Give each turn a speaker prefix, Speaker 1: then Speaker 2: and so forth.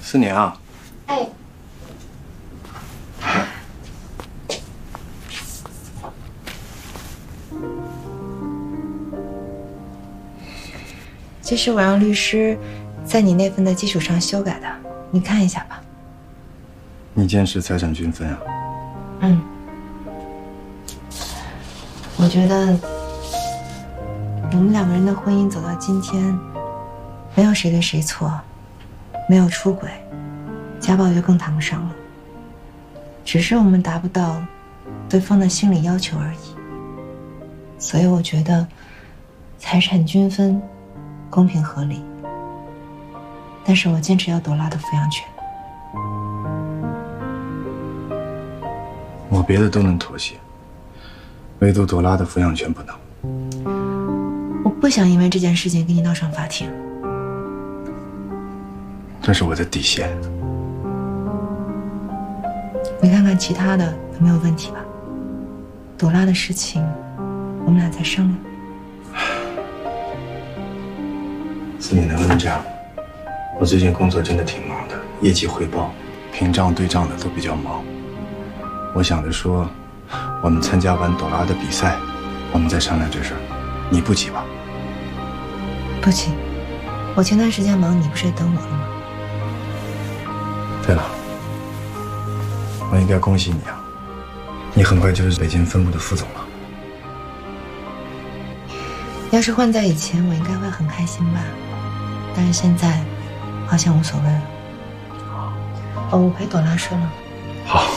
Speaker 1: 思年啊。
Speaker 2: 哎。这是我让律师在你那份的基础上修改的，你看一下吧。
Speaker 1: 你坚持财产均分啊？
Speaker 2: 嗯。我觉得我们两个人的婚姻走到今天，没有谁对谁错，没有出轨，家暴就更谈不上了。只是我们达不到对方的心理要求而已。所以我觉得财产均分公平合理，但是我坚持要朵拉的抚养权。
Speaker 1: 我别的都能妥协，唯独朵拉的抚养权不能。
Speaker 2: 我不想因为这件事情跟你闹上法庭。
Speaker 1: 这是我的底线。
Speaker 2: 你看看其他的有没有问题吧？朵拉的事情，我们俩再商量。
Speaker 1: 思年，能不能这样？我最近工作真的挺忙的，业绩汇报、评账对账的都比较忙。我想着说，我们参加完朵拉的比赛，我们再商量这事儿。你不急吧？
Speaker 2: 不急，我前段时间忙，你不是也等我了吗？
Speaker 1: 对了，我应该恭喜你啊，你很快就是北京分部的副总了。
Speaker 2: 要是换在以前，我应该会很开心吧，但是现在好像无所谓了。哦，我陪朵拉睡了。
Speaker 1: 好。